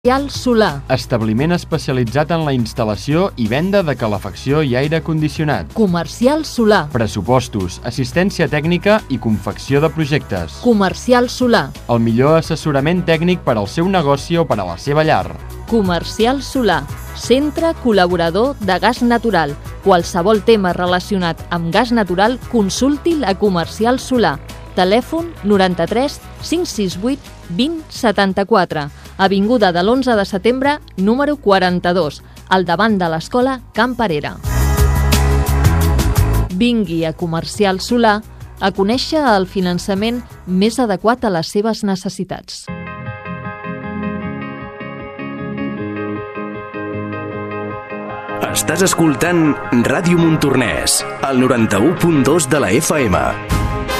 Solar. Establiment especialitzat en la instal·lació i venda de calefacció i aire condicionat. Comercial Solar. Pressupostos, assistència tècnica i confecció de projectes. Comercial Solar. El millor assessorament tècnic per al seu negoci o per a la seva llar. Comercial Solar. Centre col·laborador de gas natural. Qualsevol tema relacionat amb gas natural, consulti'l a Comercial Solar. Telèfon 93 568 20 74. Avinguda de l'11 de setembre, número 42, al davant de l'escola Camp Perera. Vingui a Comercial Solar a conèixer el finançament més adequat a les seves necessitats. Estàs escoltant Ràdio Montornès, al 91.2 de la FM.